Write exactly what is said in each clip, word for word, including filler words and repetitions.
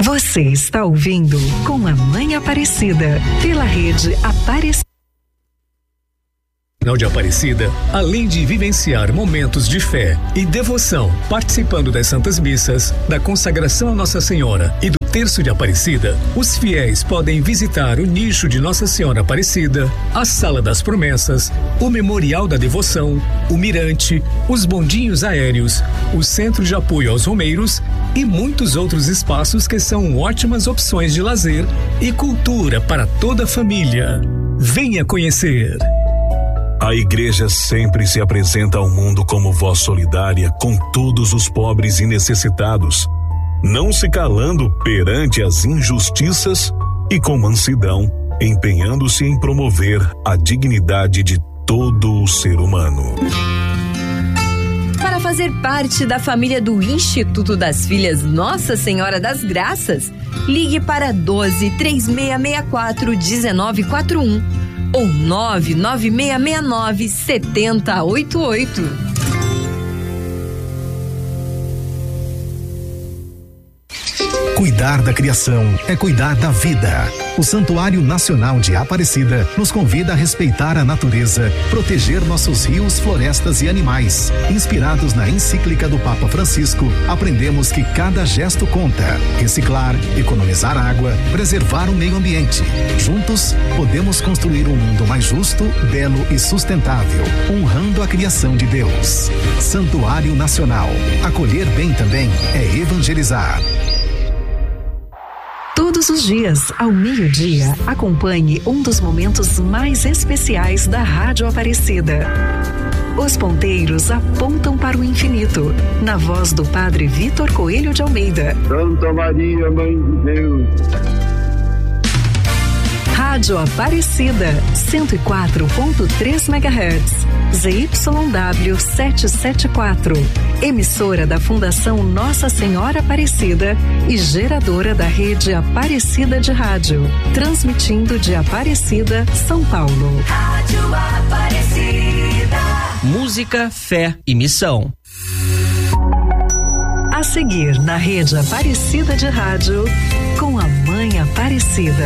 Você está ouvindo Com a Mãe Aparecida, pela rede Aparecida. De Aparecida, além de vivenciar momentos de fé e devoção, participando das Santas Missas, da consagração a Nossa Senhora e do Terço de Aparecida, os fiéis podem visitar o nicho de Nossa Senhora Aparecida, a Sala das Promessas, o Memorial da Devoção, o Mirante, os bondinhos aéreos, o Centro de Apoio aos Romeiros e muitos outros espaços que são ótimas opções de lazer e cultura para toda a família. Venha conhecer! A igreja sempre se apresenta ao mundo como voz solidária com todos os pobres e necessitados, não se calando perante as injustiças e com mansidão, empenhando-se em promover a dignidade de todo o ser humano. Para fazer parte da família do Instituto das Filhas Nossa Senhora das Graças, ligue para doze, três seis seis quatro, um nove quatro um. ou nove nove seis seis nove, sete zero oito oito. Cuidar da criação é cuidar da vida. O Santuário Nacional de Aparecida nos convida a respeitar a natureza, proteger nossos rios, florestas e animais. Inspirados na encíclica do Papa Francisco, aprendemos que cada gesto conta. Reciclar, economizar água, preservar o meio ambiente. Juntos, podemos construir um mundo mais justo, belo e sustentável, honrando a criação de Deus. Santuário Nacional. Acolher bem também é evangelizar. Todos os dias, ao meio-dia, acompanhe um dos momentos mais especiais da Rádio Aparecida. Os ponteiros apontam para o infinito, na voz do Padre Vitor Coelho de Almeida. Santa Maria, Mãe de Deus. Rádio Aparecida, cento e quatro ponto três megahertz, Z Y W setecentos e setenta e quatro, emissora da Fundação Nossa Senhora Aparecida e geradora da rede Aparecida de Rádio, transmitindo de Aparecida, São Paulo. Rádio Aparecida. Música, fé e missão. A seguir na rede Aparecida de Rádio, com a Mãe Aparecida.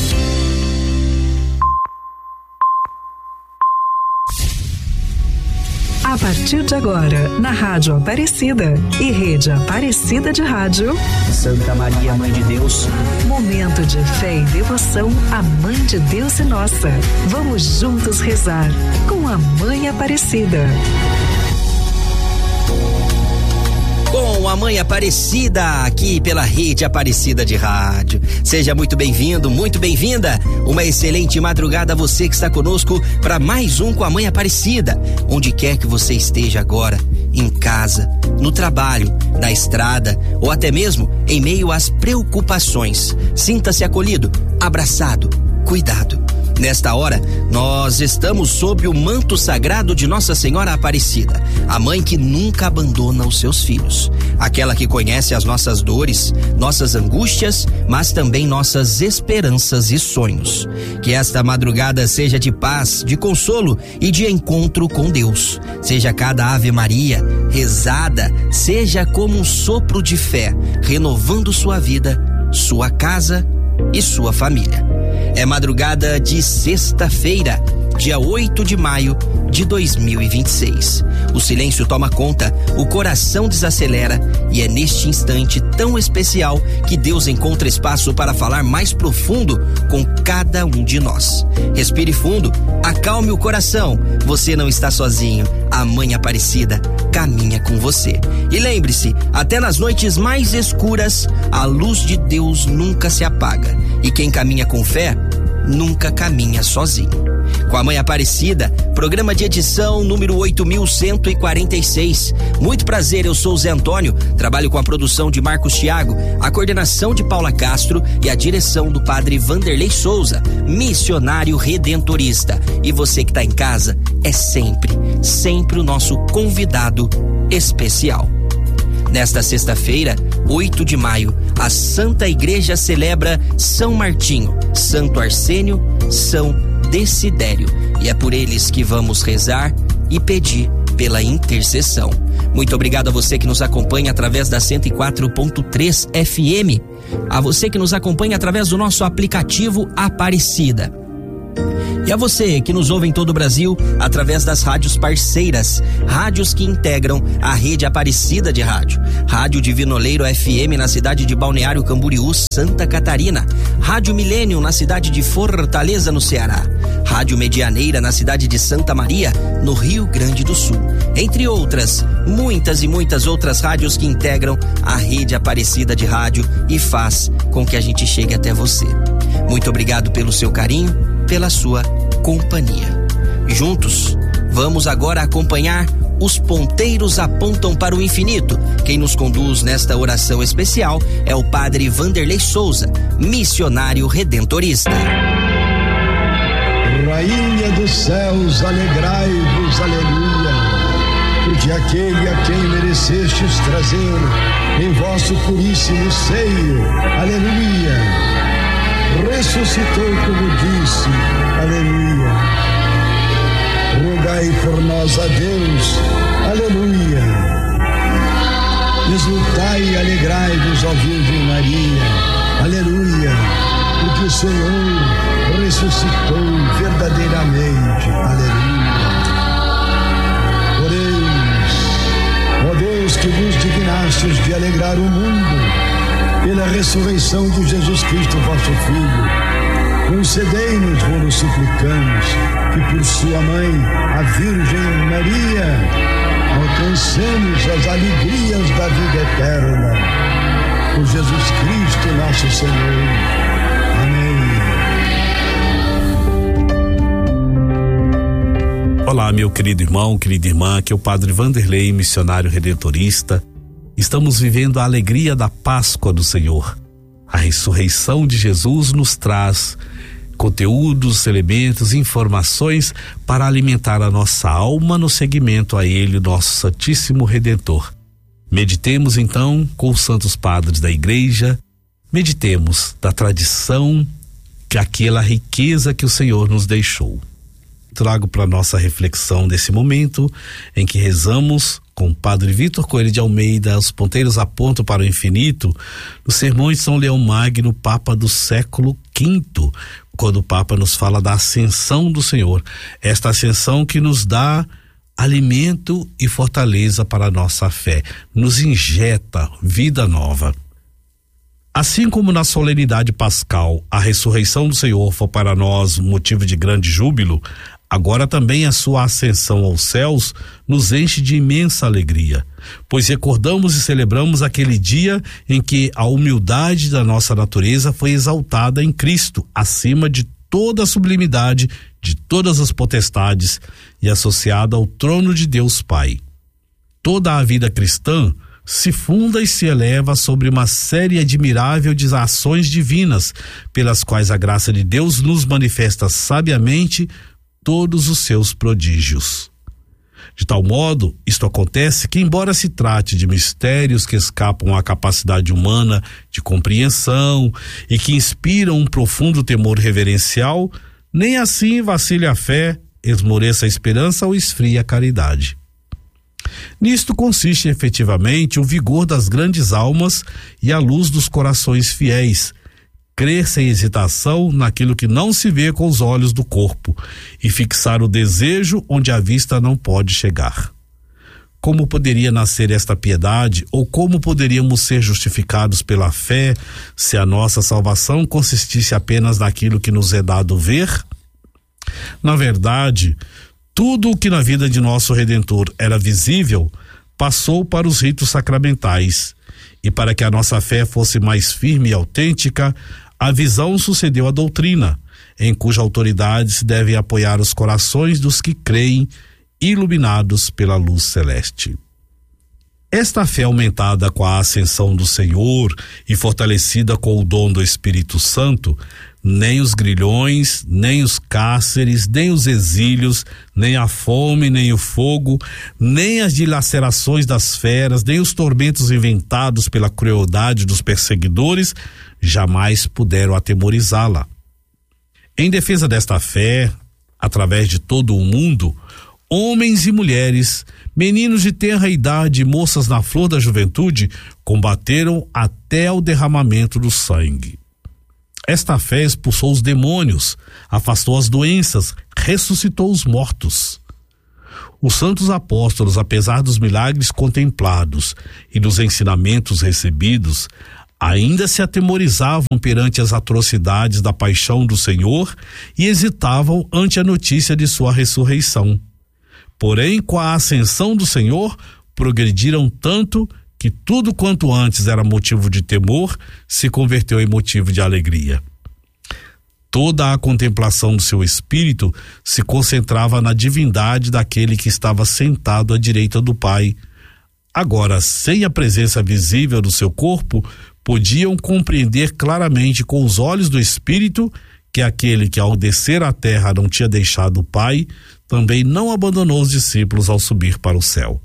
A partir de agora, na Rádio Aparecida e Rede Aparecida de Rádio, Santa Maria, Mãe de Deus, momento de fé e devoção à Mãe de Deus e Nossa. Vamos juntos rezar com a Mãe Aparecida. Com a Mãe Aparecida, aqui pela Rede Aparecida de Rádio. Seja muito bem-vindo, muito bem-vinda. Uma excelente madrugada a você que está conosco para mais um Com a Mãe Aparecida. Onde quer que você esteja agora, em casa, no trabalho, na estrada ou até mesmo em meio às preocupações. Sinta-se acolhido, abraçado, cuidado. Nesta hora, nós estamos sob o manto sagrado de Nossa Senhora Aparecida, a mãe que nunca abandona os seus filhos, aquela que conhece as nossas dores, nossas angústias, mas também nossas esperanças e sonhos. Que esta madrugada seja de paz, de consolo e de encontro com Deus. Seja cada Ave Maria rezada, seja como um sopro de fé, renovando sua vida, sua casa e sua família. É madrugada de sexta-feira, dia oito de maio de dois mil e vinte e seis. O silêncio toma conta, o coração desacelera e é neste instante tão especial que Deus encontra espaço para falar mais profundo com cada um de nós. Respire fundo, acalme o coração. Você não está sozinho. A Mãe Aparecida caminha com você. E lembre-se, até nas noites mais escuras, a luz de Deus nunca se apaga. E quem caminha com fé, nunca caminha sozinho. Com a Mãe Aparecida, programa de edição número oito mil cento e quarenta e seis. Muito prazer, eu sou o Zé Antônio, trabalho com a produção de Marcos Thiago, a coordenação de Paula Castro e a direção do Padre Vanderlei Souza, missionário redentorista. E você que está em casa é sempre, sempre o nosso convidado especial. Nesta sexta-feira, oito de maio, a Santa Igreja celebra São Martinho, Santo Arsênio, São Desidério. E é por eles que vamos rezar e pedir pela intercessão. Muito obrigado a você que nos acompanha através da cento e quatro ponto três F M, a você que nos acompanha através do nosso aplicativo Aparecida. E a você que nos ouve em todo o Brasil através das rádios parceiras, rádios que integram a rede Aparecida de rádio. Rádio Divino Oleiro F M na cidade de Balneário Camboriú, Santa Catarina. Rádio Milênio na cidade de Fortaleza, no Ceará. Rádio Medianeira na cidade de Santa Maria, no Rio Grande do Sul. Entre outras, muitas e muitas outras rádios que integram a rede Aparecida de rádio e faz com que a gente chegue até você. Muito obrigado pelo seu carinho, pela sua companhia. Juntos, vamos agora acompanhar Os Ponteiros Apontam para o Infinito. Quem nos conduz nesta oração especial é o Padre Vanderlei Souza, missionário redentorista. Rainha dos céus, alegrai-vos, aleluia, porque aquele a quem merecestes trazer em vosso puríssimo seio, aleluia, ressuscitou como disse, aleluia. Rogai por nós a Deus, aleluia. Exultai e alegrai-vos, ó Virgem Maria, aleluia, porque o Senhor ressuscitou verdadeiramente, aleluia. Oreis, ó Deus, que vos dignastes de alegrar o mundo pela ressurreição de Jesus Cristo, vosso Filho, concedei-nos, vos suplicamos, que por sua mãe, a Virgem Maria, alcancemos as alegrias da vida eterna. Por Jesus Cristo, nosso Senhor. Amém. Olá, meu querido irmão, querida irmã, aqui é o Padre Vanderlei, missionário redentorista. Estamos vivendo a alegria da Páscoa do Senhor. A ressurreição de Jesus nos traz conteúdos, elementos, informações para alimentar a nossa alma no seguimento a Ele, nosso Santíssimo Redentor. Meditemos então com os santos padres da Igreja, meditemos da tradição, que aquela riqueza que o Senhor nos deixou. Trago para nossa reflexão desse momento em que rezamos com o Padre Vitor Coelho de Almeida, Os Ponteiros Apontam para o Infinito, no sermão de São Leão Magno, Papa do século quinto, quando o Papa nos fala da ascensão do Senhor, esta ascensão que nos dá alimento e fortaleza para a nossa fé, nos injeta vida nova. Assim como na solenidade pascal a ressurreição do Senhor foi para nós um motivo de grande júbilo, agora também a sua ascensão aos céus nos enche de imensa alegria, pois recordamos e celebramos aquele dia em que a humildade da nossa natureza foi exaltada em Cristo, acima de toda a sublimidade, de todas as potestades e associada ao trono de Deus Pai. Toda a vida cristã se funda e se eleva sobre uma série admirável de ações divinas, pelas quais a graça de Deus nos manifesta sabiamente todos os seus prodígios. De tal modo, isto acontece que, embora se trate de mistérios que escapam à capacidade humana de compreensão e que inspiram um profundo temor reverencial, nem assim vacile a fé, esmoreça a esperança ou esfria a caridade. Nisto consiste efetivamente o vigor das grandes almas e a luz dos corações fiéis, crer sem hesitação naquilo que não se vê com os olhos do corpo e fixar o desejo onde a vista não pode chegar. Como poderia nascer esta piedade, ou como poderíamos ser justificados pela fé se a nossa salvação consistisse apenas naquilo que nos é dado ver? Na verdade, tudo o que na vida de nosso Redentor era visível passou para os ritos sacramentais, e para que a nossa fé fosse mais firme e autêntica, a visão sucedeu à doutrina, em cuja autoridade se devem apoiar os corações dos que creem, iluminados pela luz celeste. Esta fé aumentada com a ascensão do Senhor e fortalecida com o dom do Espírito Santo, nem os grilhões, nem os cárceres, nem os exílios, nem a fome, nem o fogo, nem as dilacerações das feras, nem os tormentos inventados pela crueldade dos perseguidores, jamais puderam atemorizá-la. Em defesa desta fé, através de todo o mundo, homens e mulheres, meninos de tenra idade e moças na flor da juventude, combateram até o derramamento do sangue. Esta fé expulsou os demônios, afastou as doenças, ressuscitou os mortos. Os santos apóstolos, apesar dos milagres contemplados e dos ensinamentos recebidos, ainda se atemorizavam perante as atrocidades da paixão do Senhor e hesitavam ante a notícia de sua ressurreição. Porém, com a ascensão do Senhor, progrediram tanto que tudo quanto antes era motivo de temor se converteu em motivo de alegria. Toda a contemplação do seu espírito se concentrava na divindade daquele que estava sentado à direita do Pai. Agora, sem a presença visível do seu corpo, podiam compreender claramente com os olhos do espírito que aquele que ao descer à terra não tinha deixado o Pai, também não abandonou os discípulos ao subir para o céu.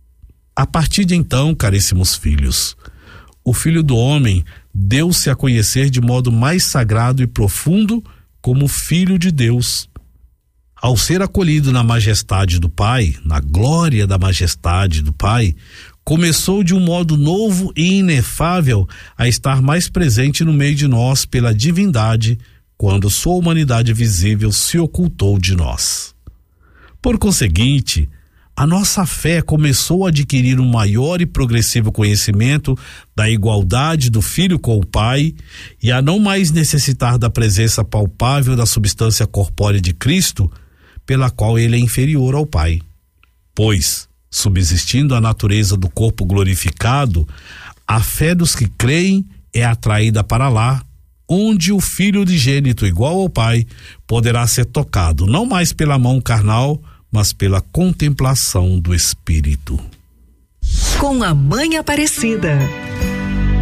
A partir de então, caríssimos filhos, o Filho do Homem deu-se a conhecer de modo mais sagrado e profundo como Filho de Deus. Ao ser acolhido na majestade do Pai, na glória da majestade do Pai, começou de um modo novo e inefável a estar mais presente no meio de nós pela divindade, quando sua humanidade visível se ocultou de nós. Por conseguinte, a nossa fé começou a adquirir um maior e progressivo conhecimento da igualdade do Filho com o Pai e a não mais necessitar da presença palpável da substância corpórea de Cristo, pela qual ele é inferior ao Pai. Pois, subsistindo a natureza do corpo glorificado, a fé dos que creem é atraída para lá, onde o Filho unigênito igual ao Pai poderá ser tocado, não mais pela mão carnal, mas pela contemplação do Espírito. Com a Mãe Aparecida.